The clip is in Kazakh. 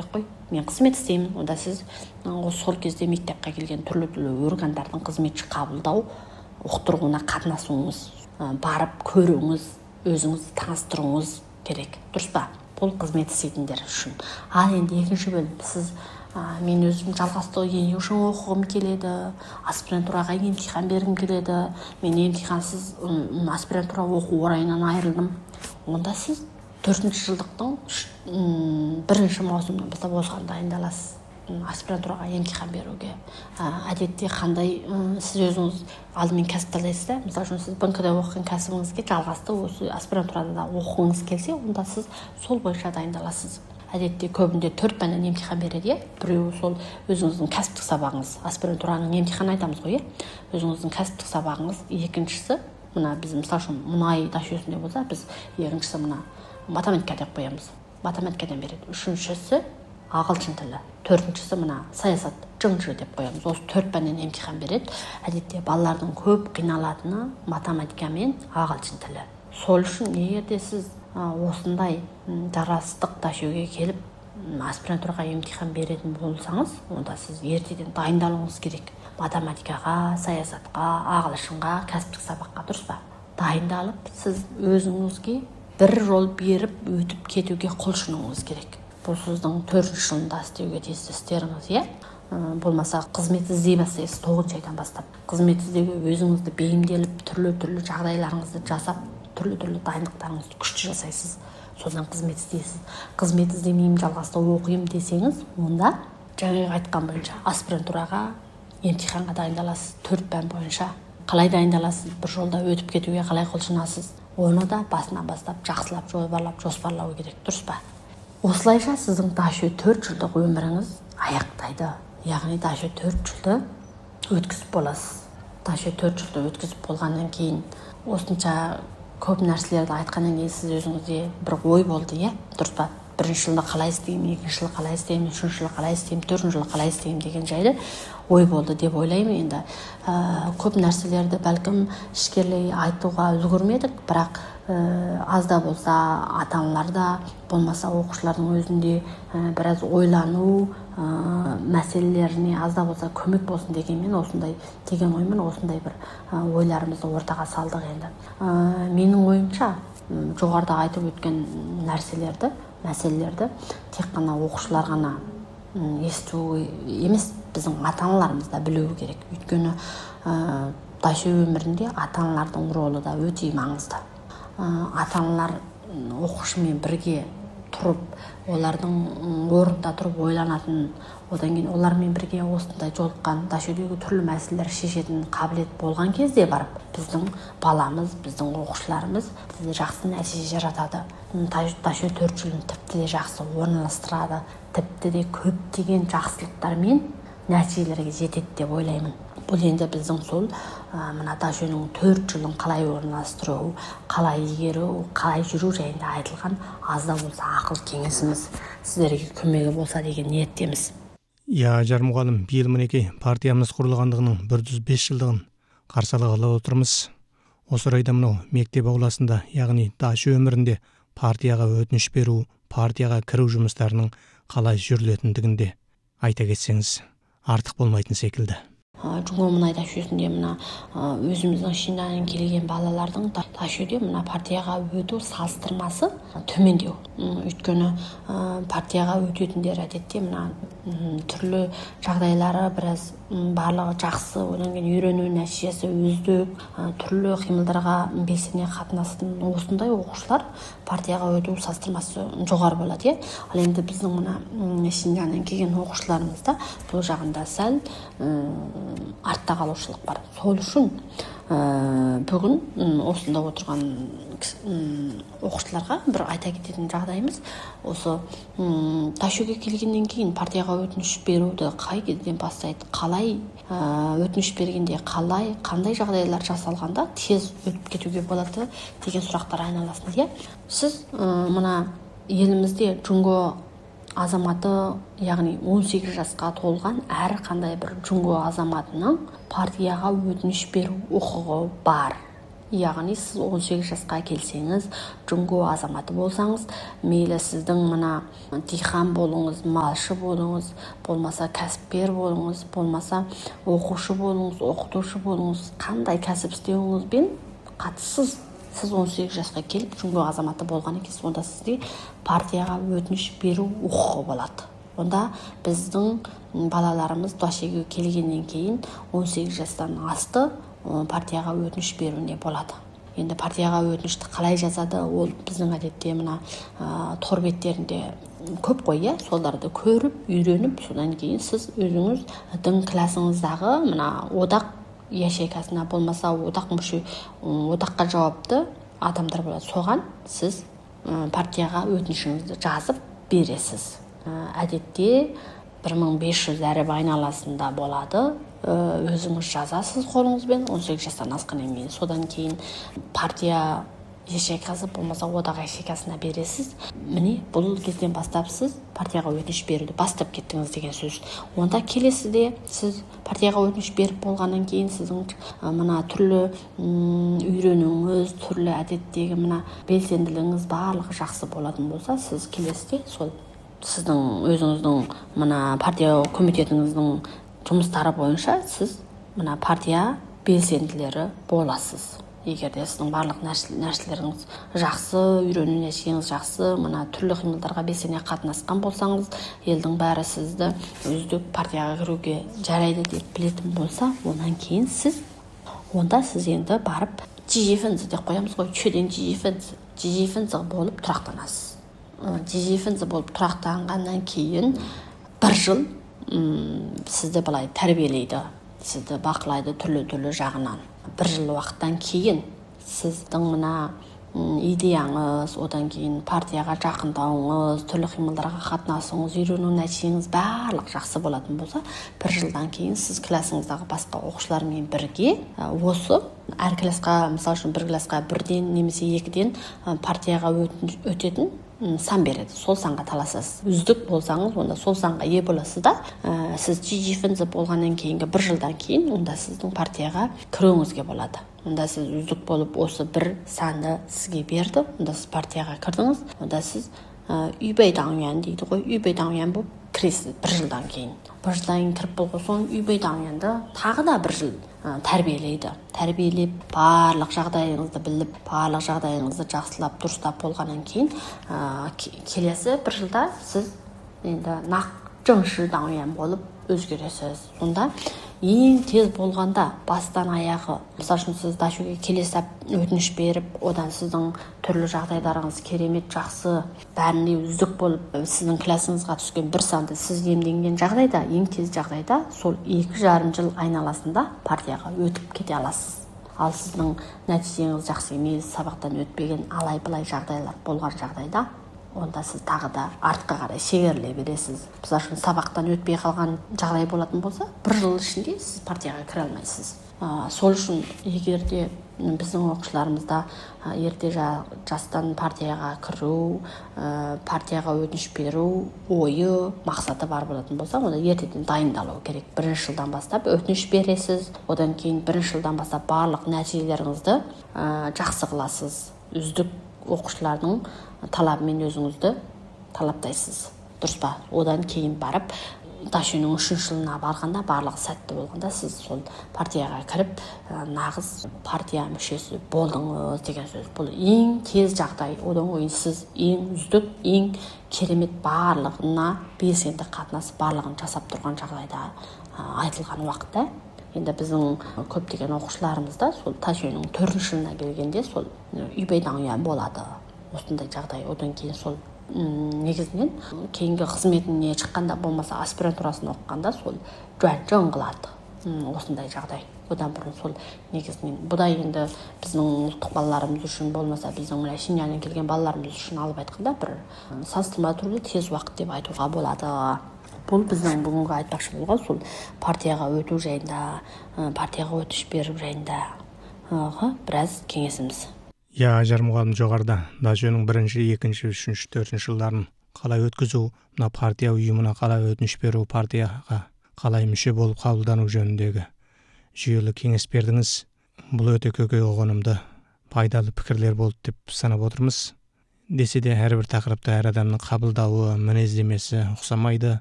керек қой. Мен қызмет істеймін. Онда сіз сол кезде мектепке келген түрлі органдардың қызметші қабылдау ұқтыруына қатынасуыңыз, барып көруіңіз, өзіңізді таныстыруыңыз керек. Дұрыс па? Бұл қызмет істейтіндер үшін. Ал енді екінші бөлім, сіз мен өзім жалғастыру ене үшін оқығым келеді, аспирантураға емтихан бергім келеді, мен емтихансыз аспирантура оқу орайынан айырылдым. Онда сіз 4-ші жылдықтың 1-ші маусымнан бастап осыған дайындаласыз. Аспирантураға емтихан беруге. Әдетте қандай сіз өзіңіз алдымен кәсіп таңдайсыз да, мысалы үшін сіз БНК-да оқыған кәсібіңізге жалғасты осы аспирантурада да оқығыңыз келсе, онда сіз сол бойынша дайындаласыз. Әдетте көбінде 4 пәннен емтихан береді, біреуі сол өзіңіздің кәсіптік сабағыңыз, аспирантураның емтиханы айтамыз ғой, өзіңіздің кәсіптік сабағыңыз. Екіншісі, мына біз мысалы үшін мұнай дашөсінде болса, біз екіншісі мына математика деп қоямыз. Математикадан береді. Үшіншісі ағылшын тілі. Төртіншісі мына саясат, жыңжы деп қоямыз. Осы 4 пәннен емтихан береді. Әдетте балалардың көп қиналатыны математика мен ағылшын тілі. Сол үшін егерде сіз осындай жарастық дашөге келіп аспирантураға емтихан беретін болсаңыз, онда сіз ертеден дайындалуыңыз керек. Математикаға, саясатқа, ағылшынға, кәсіптік сабаққа, дұрыс па? Дайындалып, сіз өзіңізге бір жол беріп өтіп кетуге құлшынуыңыз керек. Бұл сіздің 4-ші жылында істеуге тиісті істеріңіз, болмаса қызмет іздей бастайсыз 9-ші айдан бастап. Қызмет іздеуге өзіңізді бейімделіп, түрлі жағдайларыңызды жасап, түрлі дайындықтарыңызды күшті жасайсыз. Содан қызмет іздейсіз. Қызмет іздемеймін, жалғастыру оқимын десеңіз, онда жаңағы айтқан бойынша аспирантураға емтиханға дайындаласыз. 4 пән бойынша қалай дайындаласыз, бір жолда өтіп кетуге қалай құлшынасыз, оны да басынан бастап жақсылап жоспарлау керек, дұрыс па? Осылайша сіздің дашө 4 жылдық өміріңіз аяқтайды. Яғни дашө 4 жылды өткізіп боласыз. Дашө 4 жылды өткізіп болғаннан кейін осынша көп нәрселерді айтқаннан кейін сіз өзіңізде бір ой болды, дұрыс па? 1-ші жылда қалай істеймін, 2-ші жылы қалай істеймін, 3-ші жылы қалай істеймін, 4-ші жылы қалай істеймін деген жайды ой болды деп ойлаймын. Енді көп нәрселерді бәлкім ішкерлей айтуға үлгермедік, бірақ аз да болса ата-аналар да, болмаса оқушылардың өзінде біраз ойлану мәселелеріне аз да болса көмек болсын дегенмен, осындай деген оймен осындай бір ойларымызды ортаға салдық енді. Менің ойымша жоғарыда айтып өткен мәселелерді тек қана оқушылар ғана есту емес, біздің ата-аналарымыз да білуі керек. Өйткені дашө өмірінде ата-аналардың ролы да өте маңызды. Ата-аналар оқушымен бірге тұрып, олардың орнында тұрып ойланатын, одан кейін олармен бірге осындай жолыққан, дашөдегі түрлі мәселелер шешетін қабілет болған кезде барып, біздің баламыз, біздің оқушыларымыз бізде жақсы нәтиже жаратады. Дашө 4 жылын тіпті де жақсы орналастырады, тіпті де көптеген жақсылықтармен нәтижелерге жетеді деп ойлаймын. Бұл енді біздің сол мына дашөнің 4 жылын қалай орналастыру, қалай игеру, қалай жүру жайында айтылған аз да болса ақыл кеңесіміз сіздерге көмегі болса деген ниеттеміз. Жар мұғалім, биыл мінекей партиямыз құрылғандығының 105 жылдығын қарсалағалы отырмыз. Осы орайда мынау мектеп ауласында, яғни дашө өмірінде партияға өтініш беру, партияға кіру жұмыстарының қалай жүрілетіндігінде айта кетсеңіз артық болмайтын секілді. Жұңго мұнай дашөсінде мына өзіміздің ішінен келген балалардың дашөде мына партияға өту салыстырмасы төмендеу. Өйткені партияға өтетіндер әдетте мына түрлі жағдайлары біраз барлығы жақсы, одан кейін үйрену нәтижесі үздік, түрлі қимылдарға белсене қатынасатын осындай оқушылар партияға өту салыстырмасы жоғары болады. Ал енді біздің мына ішінен келген оқушыларымызда бұл жағында сәл артта қалушылық бар. Сол үшін бүгін осында отырған оқушыларға бір айта кететін жағдайымыз осы дашөге келгеннен кейін партияға өтініш беруді қай кезден бастайды, қалай өтініш бергенде қандай жағдайлар жасалғанда тез өтіп кетуге болады деген сұрақтар айналасында. Сіз мына елімізде жұңго азаматы, яғни 18 жасқа толған әр қандай бір жұңго азаматының партияға өтініш беру құқығы бар. яғни сіз 18 жасқа келсеңіз, жұңго азаматы болсаңыз, мейлі сіздің мына диқан болыңыз, малшы болыңыз, болмаса кәсіпкер болыңыз, болмаса оқушы болыңыз, оқытушы болыңыз, қандай кәсіп істеуіңізбен қатыссыз. Сіз 18 жасқа келіп жұңго азаматы болған екенсіз, онда сізде партияға өтініш беру құқығы болады. Онда біздің балаларымыз дашеге келгеннен кейін 18 жастан асты партияға өтініш беруіне болады. Енді партияға өтінішті қалай жазады, ол біздің әдетте мына тор беттерінде көп қой, соларды көріп, үйреніп, содан кейін сіз өзіңіздің классыңыздағы мына одақ ячейкасына, болмаса одаққа жауапты адамдар болады. Соған сіз партияға өтінішіңізді жазып бересіз. Әдетте 1500 әріп айналасында болады. Өзіңіз жазасыз қолыңызбен 18 жастан асқаннан кейін. Содан кейін партия ячейкасы, болмаса одақ ячейкасына бересіз. Міне бұл кезден бастап сіз партияға өтініш беруді бастап кеттіңіз деген сөз. Онда келесіде сіз партияға өтініш беріп болғаннан кейін сіздің мына түрлі үйренуіңіз, түрлі әдеттегі мына белсенділігіңіз барлығы жақсы болатын болса, сіз келесіде сол сіздің өзіңіздің мына партия комитетіңіздің жұмыстары бойынша сіз мына партия белсенділері боласыз. Егер де сіздің барлық нәрселеріңіз жақсы, үйрену нәтижеңіз жақсы, мына түрлі қимылдарға белсене қатынасқан болсаңыз, елдің бәрі сізді үздік партияға кіруге жарайды деп білетін болса, онан кейін онда сіз енді барып жижифінзі деп қоямыз ғой, чөден жижифінзі болып тұрақтанасыз. Жижифінзі болып тұрақтанғаннан кейін 1 жыл сізді былай тәрбиелейді, сізді бақылайды түрлі жағынан. 1 жыл уақыттан кейін сіздің мына идеяңыз, одан кейін партияға жақындауыңыз, түрлі қимылдарға қатынасыңыз, үйрену нәтижеңіз барлық жақсы болатын болса, 1 жылдан кейін сіз классыңыздағы басқа оқушылармен бірге осы әр классқа, мысалы үшін бір классқа 1-ден немесе 2-ден партияға өтетін сан береді. Сол санға таласасыз. Үздік болсаңыз, онда сол санға ие боласыз да, сіз жижифінзі болғаннан кейінгі 1 жылдан кейін, онда сіздің партияға кіруіңізге болады. Онда сіз үздік болып осы бір санды сізге берді, онда сіз партияға кірдіңіз, онда сіз үйбейдаңян дейді ғой, үйбейдаңян болып кіресіз 1 жылдан кейін. 1 жылдан кейін кіріп болған соң үйбейдаңянды тағы да 1 жыл тәрбиелеп, барлық жағдайыңызды біліп, барлық жағдайыңызды жақсылап, дұрыстап болғаннан кейін келесі 1 жылда сіз енді нақ жыңшы даңян болып өзгересіз. Сонда ең тез болғанда бастан аяғы, мысалы үшін сіз дашуге келесіп өтініш беріп, одан сіздің түрлі жағдайларыңыз керемет жақсы, бәріне үздік болып, сіздің классыңызға түскен 1 санды сіз иемденген жағдайда, ең тез жағдайда сол 2,5 жыл айналасында партияға өтіп кете аласыз. Ал сіздің нәтижеңіз жақсы емес, сабақтан өтпеген алай-былай жағдайлар болған жағдайда, онда сіз тағы да артқа қарай шегеріле бересіз. Мысалы үшін сабақтан өтпей қалған жағдай болатын болса, 1 жыл ішінде сіз партияға кіре алмайсыз. Сол үшін егер де біздің оқушыларымызда ерте жастан партияға кіру, партияға өтініш беру ойы, мақсаты бар болатын болса, онда ертеден дайындалу керек. 1 жылдан бастап өтініш бересіз, одан кейін 1 жылдан бастап барлық нәтижелеріңізді жақсы қыласыз. Үздік оқушылардың талабымен өзіңізді талаптайсыз. Дұрыс па? Одан кейін барып, дашенің 3 жылына барғанда, барлығы сәтті болғанда, сіз сол партияға кіріп, нағыз партия мүшесі болдыңыз деген сөз. Бұл ең тез жағдай. Одан кейін сіз ең үздік, ең керемет барлығына белсенді қатынасып, барлығын жасап тұрған жағдайда айтылған уақытта. Енді біздің көптеген оқушыларымызда сол ташенің 4 жылына келгенде сол үйбейдаңян болады. Осындай жағдай. Одан кейін сол негізінен кейінгі қызметіне шыққанда, болмаса аспирантурасын оқығанда сол жөн қылады. Осындай жағдай. Одан бұрын сол негізінен. Бұда енді біздің ұлттық балаларымыз үшін, болмаса біздің мына Шиняннан келген балаларымыз үшін алып айтқанда бір салыстырма түрде тез уақыт деп айтуға болады. Бұл біздің бүгінгі айтпақшы болған сол партияға өту жайында, партияға өтініш беру жайында біраз кеңесіміз. Ажар мұғалім жоғарыда дашенің 1, 2, 3, 4 жылдарын қалай өткізу, мына партия ұйымына қалай өтініш беру, партияға қалай мүше болып қабылдану жөніндегі жүйелі кеңес бердіңіз. Бұл өте көкей ұғынымды пайдалы пікірлер болды деп санап отырмыз. Десе де әрбір тақырыпта әр адамның қабылдауы, мінездемесі ұқсамайды.